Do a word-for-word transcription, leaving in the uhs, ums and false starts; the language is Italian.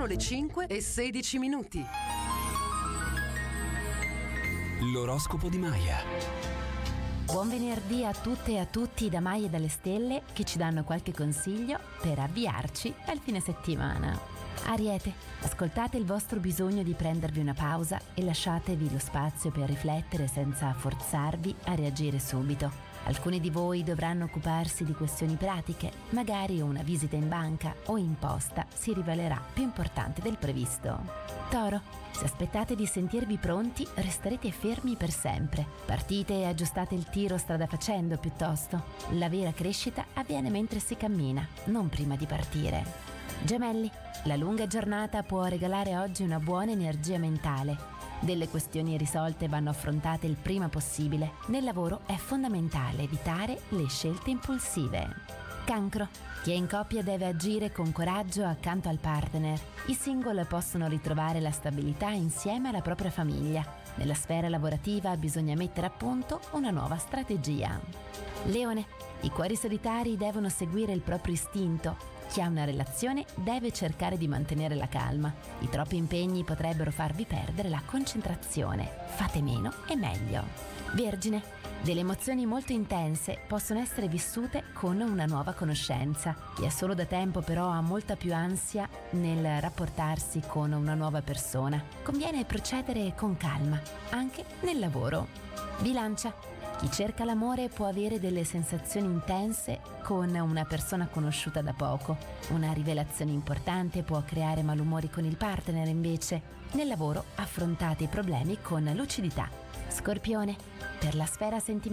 Sono le cinque e sedici minuti. L'oroscopo di Maya. Buon venerdì a tutte e a tutti da Maya e dalle stelle, che ci danno qualche consiglio per avviarci al fine settimana. Ariete, ascoltate il vostro bisogno di prendervi una pausa e lasciatevi lo spazio per riflettere senza forzarvi a reagire subito. Alcuni di voi dovranno occuparsi di questioni pratiche, magari una visita in banca o in posta si rivelerà più importante del previsto. Toro, se aspettate di sentirvi pronti, resterete fermi per sempre. Partite e aggiustate il tiro strada facendo piuttosto. La vera crescita avviene mentre si cammina, non prima di partire. Gemelli, la lunga giornata può regalare oggi una buona energia mentale. Delle questioni irrisolte vanno affrontate il prima possibile. Nel lavoro è fondamentale evitare le scelte impulsive. Cancro, chi è in coppia deve agire con coraggio accanto al partner. I single possono ritrovare la stabilità insieme alla propria famiglia. Nella sfera lavorativa bisogna mettere a punto una nuova strategia. Leone, i cuori solitari devono seguire il proprio istinto. Chi ha una relazione deve cercare di mantenere la calma. I troppi impegni potrebbero farvi perdere la concentrazione. Fate meno e meglio. Vergine, delle emozioni molto intense possono essere vissute con una nuova conoscenza. Chi è solo da tempo però ha molta più ansia nel rapportarsi con una nuova persona. Conviene procedere con calma, anche nel lavoro. Bilancia, chi cerca l'amore può avere delle sensazioni intense con una persona conosciuta da poco. Una rivelazione importante può creare malumori con il partner invece. Nel lavoro affrontate i problemi con lucidità. Scorpione, per la sfera sentimentale